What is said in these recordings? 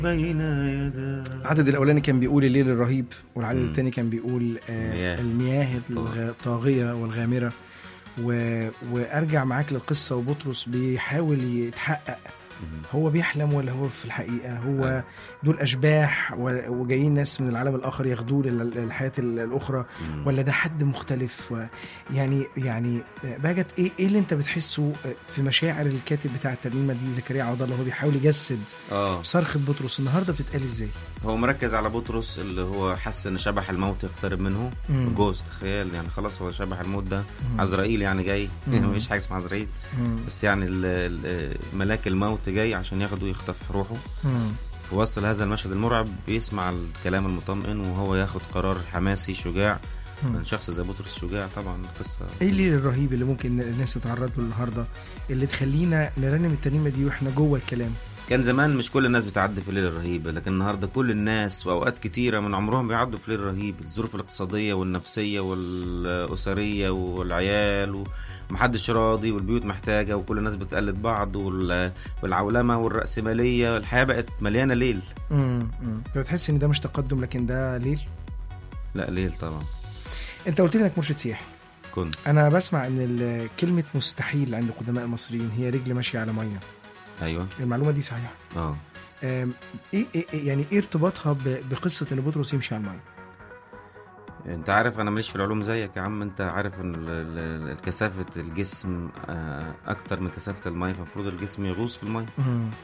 بين يدا. العدد الأولاني كان بيقول الليل الرهيب، والعدد الثاني كان بيقول المياه الطاغية والغامرة. وأرجع معاك للقصة، وبطرس بيحاول يتحقق هو بيحلم ولا هو في الحقيقة هو دول أشباح وجايين ناس من العالم الآخر ياخدوه للحياة الأخرى، ولا ده حد مختلف. يعني باجت إيه اللي أنت بتحسه في مشاعر الكاتب بتاع الترنيمة دي زكريا عوض الله؟ هو بيحاول يجسد صرخة بطرس النهاردة بتتقال إزاي؟ هو مركز على بطرس اللي هو حس إن شبح الموت يقترب منه. جوست خيال يعني، خلاص هو شبح الموت ده عزرائيل يعني جاي. مفيش حاجة اسمها عزرائيل، بس يعني ملاك الموت جاي عشان ياخده ويخطف روحه. في وسط هذا المشهد المرعب بيسمع الكلام المطمئن، وهو ياخد قرار حماسي شجاع من شخص زي بطرس. شجاع طبعا. القصة ايه الليل الرهيب اللي ممكن الناس تتعرض له النهارده اللي تخلينا نرنم الترنيمة دي واحنا جوه الكلام؟ كان زمان مش كل الناس بتعدي في الليل الرهيب، لكن النهارده كل الناس وأوقات كتيرة من عمرهم بيعدوا في الليل الرهيب. الظروف الاقتصادية والنفسية والأسرية والعيال ومحدش راضي، والبيوت محتاجة، وكل الناس بتقلد بعض، والعولمة والرأسمالية. الحياة بقت مليانة ليل. بتحس ان ده مش تقدم لكن ده ليل؟ لا ليل طبعا. انت قلت لي انك مرشد سياحي. كنت انا بسمع ان كلمة مستحيل عند قدماء المصريين هي رجل ماشية على مية. ايوه المعلومة دي صحيحة؟ ايه يعني ايه ارتباطها بقصة ان بطرس يمشي على المية؟ انت عارف انا ماليش في العلوم زيك يا عم. انت عارف ان كثافة الجسم اكتر من كثافة المية، فالمفروض الجسم يغوص في المية.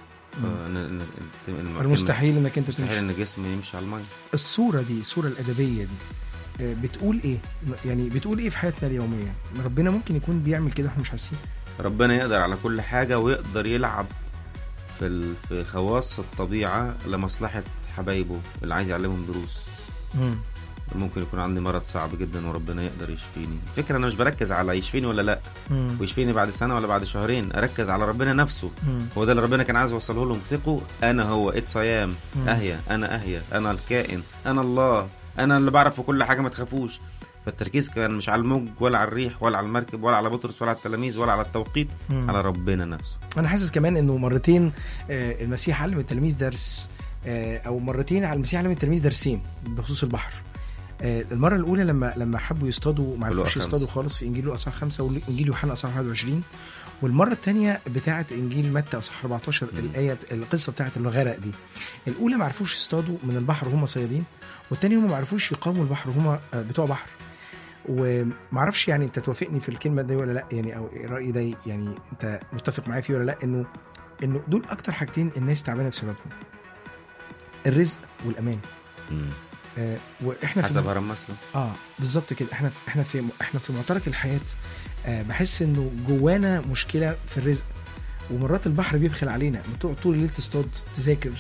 المستحيل انك انت مستحيل ان الجسم يمشي على المية. الصورة الأدبية دي بتقول ايه؟ يعني بتقول ايه في حياتنا اليومية؟ ربنا ممكن يكون بيعمل كده واحنا مش حاسين؟ ربنا يقدر على كل حاجة، ويقدر يلعب في خواص الطبيعة لمصلحة حبايبه اللي عايز يعلمهم دروس. ممكن يكون عندي مرض صعب جدا وربنا يقدر يشفيني. الفكرة انا مش بركز على يشفيني ولا لا، ويشفيني بعد سنة ولا بعد شهرين. اركز على ربنا نفسه. هو ده اللي ربنا كان عايز يوصله لهم. ثقوا انا هو اتسيام اهيا، انا الكائن، انا الله، انا اللي بعرف في كل حاجة، ما تخافوش. فالتركيز كان مش على الموج ولا على الريح ولا على المركب ولا على بطرس ولا على التلاميذ ولا على التوقيت، على ربنا نفسه. انا حاسس كمان انه مرتين المسيح علم التلاميذ درس، او مرتين على المسيح علم التلاميذ درسين بخصوص البحر. المرة الأولى لما حبوا يصطادوا ما عرفوش يصطادوا خالص في إنجيل لوقا أصحاح 5 وإنجيل يوحنا أصحاح 21. والمرة الثانية بتاعة إنجيل متى أصحاح 14 الآية القصة بتاعة الغرق دي. الأولى ما عرفوش يصطادوا من البحر وهم صيادين، والثاني هم ما عرفوش يقاوموا البحر وهم بتوع بحر. ومعرفش يعني أنت توافقني في الكلمة دي ولا لأ، يعني أو الرأي ده يعني أنت متفق معايا فيه ولا لأ، إنه دول أكتر حاجتين الناس تعبانة بسببهم: الرزق والأمان. واحنا حسب هرم مسلم. بالظبط كده. احنا في معترك الحياة. بحس انه جوانا مشكلة في الرزق، ومرات البحر بيبخل علينا. طول الليل تصطاد، تذاكر،